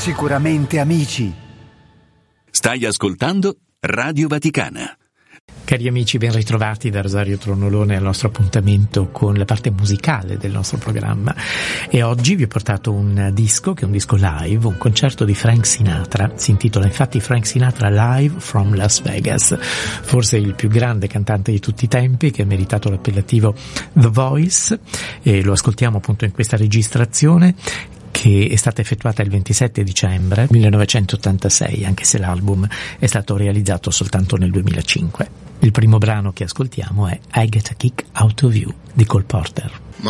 Sicuramente amici. Stai ascoltando Radio Vaticana. Cari amici, ben ritrovati da Rosario Tronolone al nostro appuntamento con la parte musicale del nostro programma. E oggi vi ho portato un disco, che è un disco live, un concerto di Frank Sinatra. Si intitola infatti Frank Sinatra Live from Las Vegas. Forse il più grande cantante di tutti i tempi, che ha meritato l'appellativo The Voice, e lo ascoltiamo appunto in questa registrazione che è stata effettuata il 27 dicembre 1986, anche se l'album è stato realizzato soltanto nel 2005. Il primo brano che ascoltiamo è I Get a Kick Out of You di Cole Porter. My